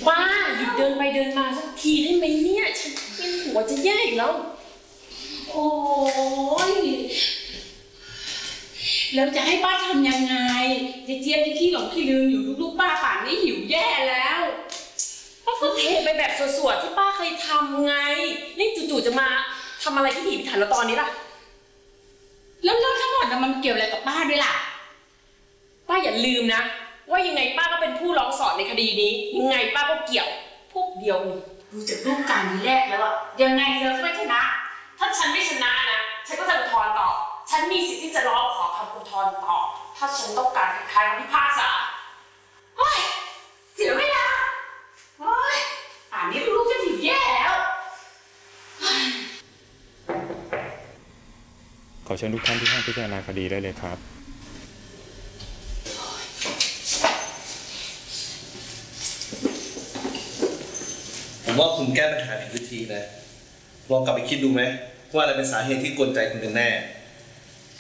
ป้าหยุดเดินไปเดินมาสักทีได้ไหมเนี่ยฉันเป็นหัวจะแย่อีกแล้วโอ้ยแล้วจะให้ป้าทำยังไงเจี๊ยบที่ขี้หลงขี้ลืมอยู่ลูกๆป้าป่านนี้หิวแย่แล้วป้าก็เทไปแบบสวดๆที่ป้าเคยทำไงนี่จู่ๆจะมาทำอะไรที่ถีบถันแล้วตอนนี้ล่ะแล้วเรื่องทั้งหมดมันเกี่ยวอะไรกับป้าด้วยล่ะป้าอย่าลืมนะว่ายังไงป้าก็เป็นผู้ร้องสอนในคดีนี้ยังไงป้าก็เกี่ยวพวกเดียวดูจากรูปการณ์แรกแล้วอะยังไงเธอก็ไม่ชนะถ้าฉันไม่ชนะนะฉันก็จะอุทธรณ์ต่อฉันมีสิทธิ์ที่จะร้องขอคำอุทธรณ์ต่อถ้าฉันต้องการคล้ายคำพิพากษาเฮ้ยเสียเวลาเฮ้ยป่านนี้ลูกจะหิวแย่แล้วขอเชิญทุกท่านที่ห้องพิจารณาคดีได้เลยครับผมว่าคุณแก้ปัญหาผิดวิธีนะลองกลับไปคิดดูไหมว่าอะไรเป็นสาเหตุที่กวนใจคุณกันแน่